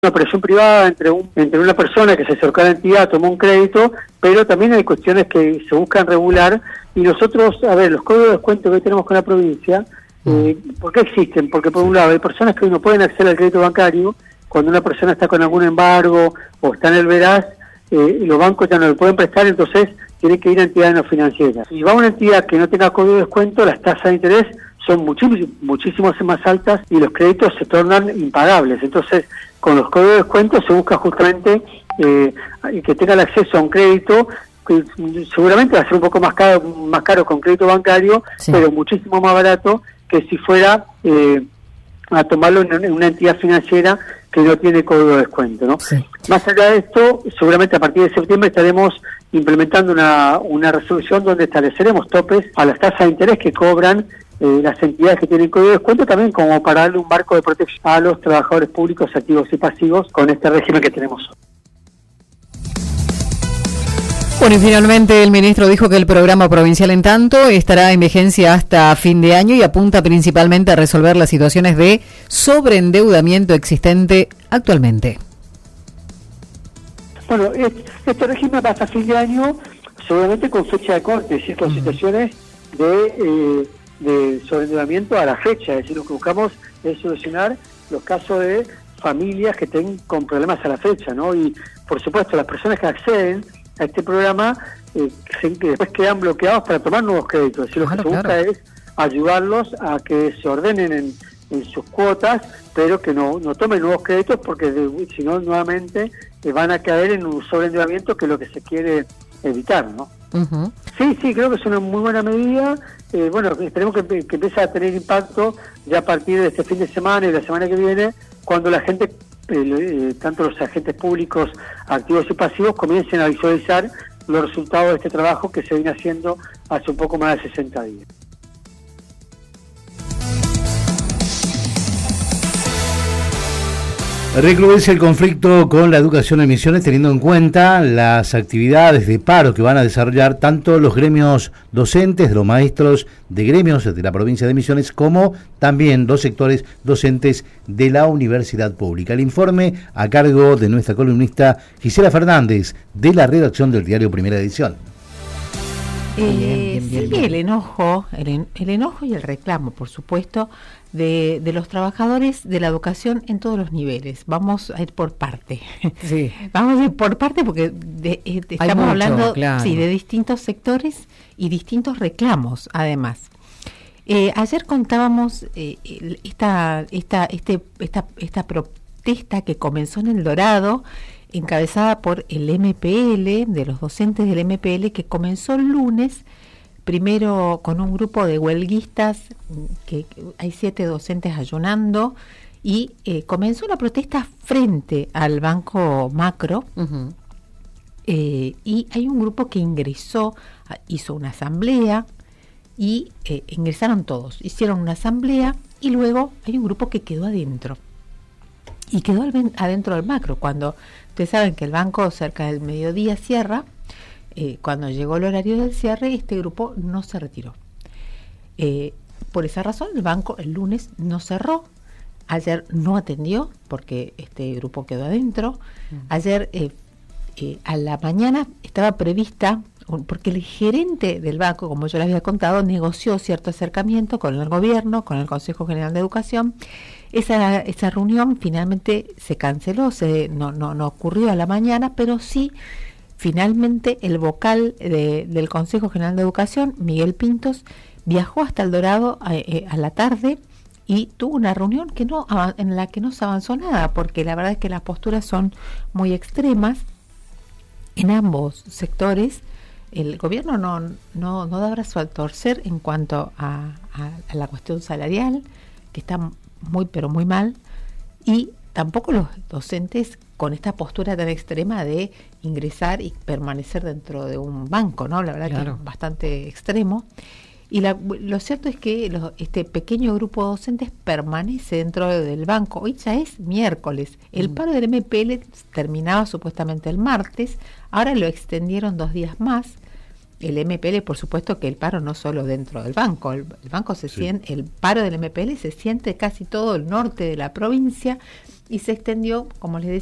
una operación privada entre una persona que se acercó a la entidad, tomó un crédito, pero también hay cuestiones que se buscan regular, y nosotros, los códigos de descuento que hoy tenemos con la provincia, ¿por qué existen? Porque por un lado hay personas que hoy no pueden acceder al crédito bancario, cuando una persona está con algún embargo o está en el veraz, los bancos ya no le pueden prestar, entonces tiene que ir a entidades no financieras. Si va a una entidad que no tenga código de descuento, las tasas de interés son muchísimo más altas y los créditos se tornan impagables. Entonces, con los códigos de descuento se busca justamente que tenga el acceso a un crédito que seguramente va a ser un poco más caro con crédito bancario, sí, pero muchísimo más barato que si fuera a tomarlo en una entidad financiera que no tiene código de descuento, ¿no? Sí. Más allá de esto, seguramente a partir de septiembre estaremos implementando una resolución donde estableceremos topes a las tasas de interés que cobran las entidades que tienen código de descuento, también como para darle un marco de protección a los trabajadores públicos activos y pasivos con este régimen que tenemos hoy. Bueno, y finalmente el ministro dijo que el programa provincial en tanto estará en vigencia hasta fin de año y apunta principalmente a resolver las situaciones de sobreendeudamiento existente actualmente. Bueno, este régimen va hasta fin de año, seguramente con fecha de corte, es decir, con situaciones de sobreendeudamiento a la fecha, es decir, lo que buscamos es solucionar los casos de familias que estén con problemas a la fecha, ¿no? Y, por supuesto, las personas que acceden a este programa que después quedan bloqueados para tomar nuevos créditos, es decir, lo que se busca es ayudarlos a que se ordenen en sus cuotas, pero que no tomen nuevos créditos, porque si no, nuevamente van a caer en un sobreendeudamiento, que es lo que se quiere evitar, ¿no? Uh-huh. Sí, creo que es una muy buena medida. Bueno, esperemos que empiece a tener impacto ya a partir de este fin de semana y la semana que viene, cuando la gente, tanto los agentes públicos activos y pasivos, comiencen a visualizar los resultados de este trabajo que se viene haciendo hace un poco más de 60 días. Recrudece el conflicto con la educación en Misiones, teniendo en cuenta las actividades de paro que van a desarrollar tanto los gremios docentes, de los maestros de gremios de la provincia de Misiones, como también los sectores docentes de la universidad pública. El informe a cargo de nuestra columnista Gisela Fernández, de la redacción del diario Primera Edición. Bien. El enojo y el reclamo, por supuesto, de los trabajadores de la educación en todos los niveles. Vamos a ir por parte. Sí. Vamos a ir por parte porque estamos hablando, claro, de distintos sectores y distintos reclamos, además. Ayer contábamos esta protesta que comenzó en El Dorado, encabezada por el MPL, de los docentes del MPL, que comenzó el lunes, primero con un grupo de huelguistas, que hay 7 docentes ayunando, y comenzó una protesta frente al Banco Macro. Uh-huh. Y hay un grupo que hizo una asamblea, y ingresaron todos, hicieron una asamblea, y luego hay un grupo que quedó adentro. Y quedó adentro del Macro. Cuando ustedes saben que el banco cerca del mediodía cierra, cuando llegó el horario del cierre, este grupo no se retiró. Por esa razón, el banco el lunes no cerró. Ayer no atendió porque este grupo quedó adentro. Ayer a la mañana estaba prevista, porque el gerente del banco, como yo les había contado, negoció cierto acercamiento con el gobierno, con el Consejo General de Educación. Esa reunión finalmente se canceló, no ocurrió a la mañana, pero sí, finalmente el vocal del Consejo General de Educación, Miguel Pintos, viajó hasta El Dorado a la tarde y tuvo una reunión en la que no se avanzó nada, porque la verdad es que las posturas son muy extremas en ambos sectores. El gobierno no da brazo al torcer en cuanto a la cuestión salarial, que está muy pero muy mal, y tampoco los docentes con esta postura tan extrema de ingresar y permanecer dentro de un banco, ¿no? La verdad, claro, que es bastante extremo. Y lo cierto es que este pequeño grupo de docentes permanece dentro del banco. Hoy ya es miércoles. El paro del MPL terminaba supuestamente el martes, ahora lo extendieron 2 días más. el MPL, por supuesto que el paro no solo dentro del banco, el banco se siente, el paro del MPL se siente casi todo el norte de la provincia y se extendió, como les decía,